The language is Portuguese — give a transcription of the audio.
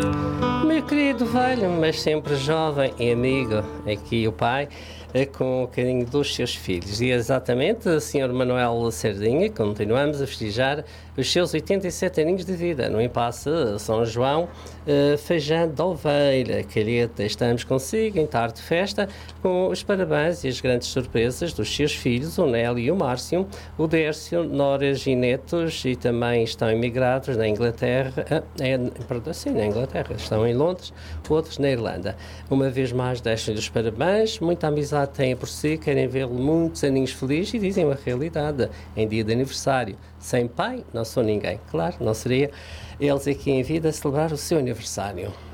Meu querido velho, mas sempre jovem e amigo, aqui o pai, com o carinho dos seus filhos. E exatamente, o Sr. Manuel Sardinha, continuamos a festejar os seus 87 aninhos de vida no Impasse São João, Feijão de Ovelha, Calheta. Estamos consigo em tarde de festa, com os parabéns e as grandes surpresas dos seus filhos, o Nélio e o Márcio, o Dércio, noras e netos, e também estão emigrados na Inglaterra, na Inglaterra, estão em Londres, outros na Irlanda. Uma vez mais, deixem-lhe os parabéns, muita amizade têm por si, querem vê-lo muitos aninhos felizes e dizem a realidade, em dia de aniversário. Sem pai, não sou ninguém. Claro, não seria eles aqui em vida a celebrar o seu aniversário.